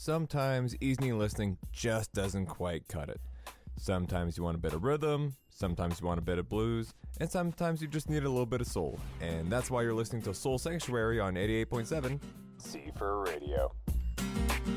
sometimes easy listening just doesn't quite cut it. Sometimes you want a bit of rhythm, sometimes you want a bit of blues, and sometimes you just need a little bit of soul. And that's why you're listening to Soul Sanctuary on 88.7 C4 Radio.